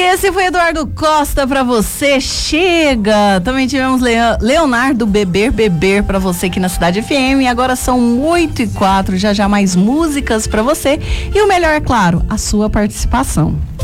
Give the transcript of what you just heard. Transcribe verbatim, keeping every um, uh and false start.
esse foi Eduardo Costa pra você, chega! Também tivemos Leonardo Beber Beber pra você aqui na Cidade F M. Agora são oito e quatro, já já mais músicas pra você. E o melhor, é claro, a sua participação.